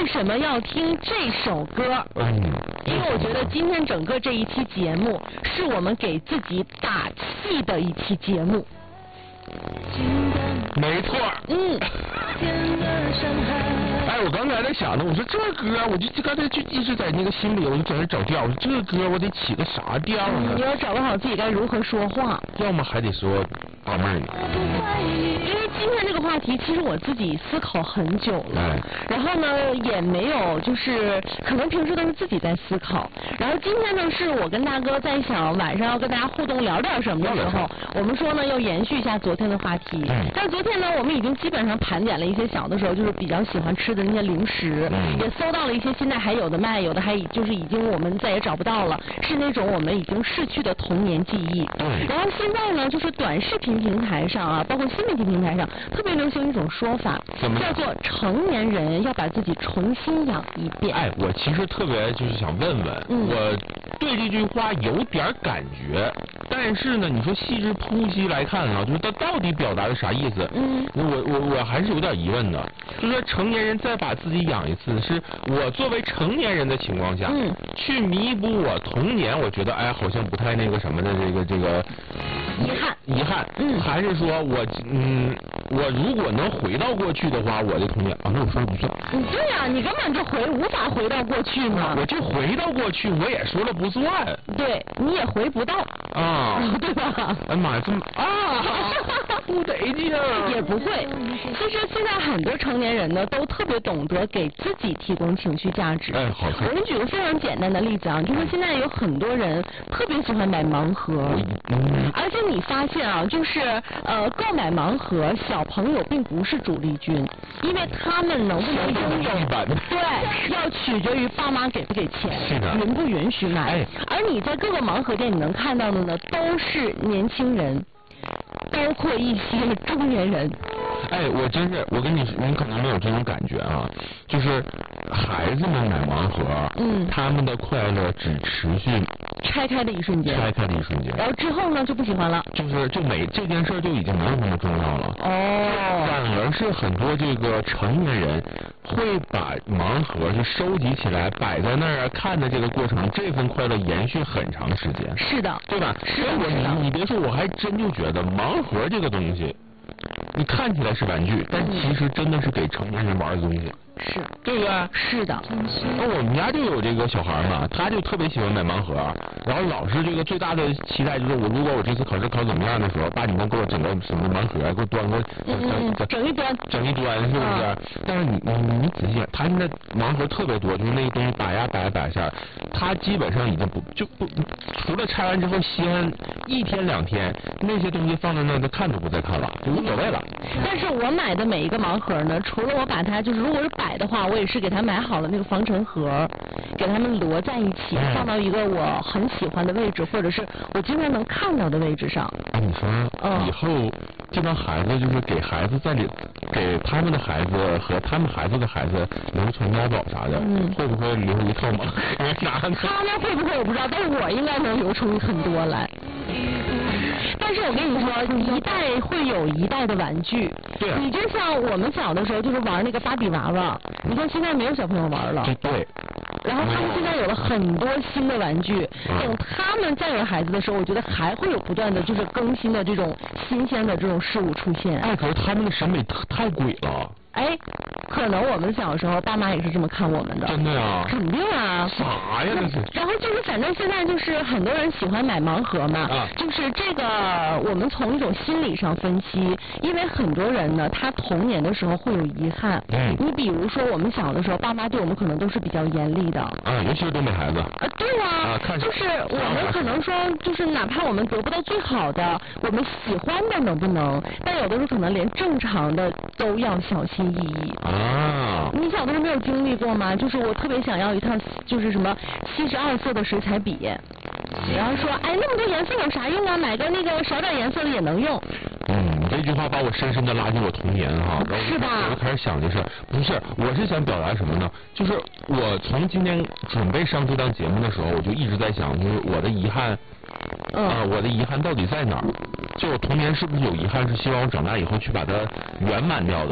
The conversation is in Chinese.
为什么要听这首歌？因为我觉得今天整个这一期节目是我们给自己打气的一期节目。 没错。哎，我刚才在想呢，我说这歌，我就刚才就一直在那个心里，我就在那找调。我说这歌我得起个啥调呢？ 你要掌握好自己该如何说话， 要么还得说大妹儿呢。 因为今天这个话题，其实我自己思考很久了，然后呢也没有就是可能平时都是自己在思考，然后今天呢是我跟大哥在想晚上要跟大家互动聊点什么的时候，我们说呢要延续一下昨天的话题。但昨天呢我们已经基本上盘点了一些小的时候就是比较喜欢吃的那些零食，也搜到了一些现在还有的卖，有的还就是已经我们再也找不到了，是那种我们已经逝去的童年记忆。然后现在呢就是短视频平台上啊，包括新媒体平台上特别流行一种说法，叫做成年人要把自己重新养一遍。 哎，我其实特别就是想问问，我对这句话有点感觉，但是呢，你说细致剖析来看啊，就是它到底表达的啥意思？我还是有点疑问的。就说成年人再把自己养一次，是我作为成年人的情况下，去弥补我童年，我觉得哎好像不太那个什么的这个遗憾，还是说我如果能回到过去的话，我的童年啊，那我说的不算。 对呀，你根本就无法回到过去嘛。 我就回到过去，我也说了不算。 对，你也回不到啊， 对吧？ 哎妈呀，这么不得劲啊！ 也不会。其实现在很多成年人呢，都特别懂得给自己提供情绪价值。 哎，好。 我给你举个非常简单的例子啊，就是现在有很多人特别喜欢买盲盒，而且你发现啊，就是购买盲盒，小朋友并不是主力军，因为他们能不能拥有，对，要取决于爸妈给不给钱， 是的， 允不允许买。而你在各个盲盒店你能看到的呢，都是年轻人，包括一些中年人。 哎，我跟你可能没有这种感觉啊，就是孩子们买盲盒，他们的快乐只持续拆开的一瞬间，然后之后呢就不喜欢了，就这件事就已经没有那么重要了。反而是很多这个成年人会把盲盒就收集起来摆在那儿看的这个过程，这份快乐延续很长时间。 是的， 对吧？你别说，我还真就觉得盲盒这个东西，你看起来是玩具，但其实真的是给成年人玩的东西。 是， 对不对？ 是的。 我们家就有这个小孩嘛，他就特别喜欢买盲盒，然后老是这个最大的期待就是如果我这次考试考怎么样的时候，爸你能给我整个什么盲盒，给我端个整一端， 是不是？但是你仔细，他现在盲盒特别多，就是那个东西摆呀摆下，他基本上已经不除了拆完之后先1天2天，那些东西放在那他看都不再看了，就无所谓了。 但是我买的每一个盲盒呢，除了我把它就是如果是摆的话，我也是给他买好了那个防尘盒，给他们摞在一起，放到一个我很喜欢的位置，或者是我经常能看到的位置上。 你说以后这帮孩子就是给孩子给他们的孩子和他们孩子的孩子留传家宝啥的，会不会留一套盲盒拿呢？ 他们会不会我不知道，但是我应该能留出很多来。但是我跟你说，一代会有一代的玩具。 对。 你就像我们小的时候，就是玩那个芭比娃娃，你看现在没有小朋友玩了。 对。 然后他们现在有了很多新的玩具，等他们再有孩子的时候，我觉得还会有不断的就是更新的这种新鲜的这种事物出现。 哎，可是他们的审美太鬼了。 哎，可能我们小时候爸妈也是这么看我们的。 真的呀？ 肯定啊。 啥呀这是？ 然后就是反正现在就是很多人喜欢买盲盒嘛，就是这个我们从一种心理上分析，因为很多人呢他童年的时候会有遗憾。你比如说我们小的时候，爸妈对我们可能都是比较严厉的。 尤其是东北孩子。 对啊。就是我们可能说，就是哪怕我们得不到最好的，我们喜欢的能不能？但有的时候可能连正常的都要小心翼翼。你小的时候没有经历过吗？就是我特别想要一套，就是什么72色的水彩笔，然后说，哎，那么多颜色有啥用啊？买个那个少点颜色的也能用。 你这句话把我深深的拉进我童年哈。 是吧？ 我就开始想的是，不是，我是想表达什么呢？就是我从今天准备上这档节目的时候，我就一直在想，就是我的遗憾。我的遗憾到底在哪儿？就我童年是不是有遗憾，是希望我长大以后去把它圆满掉的？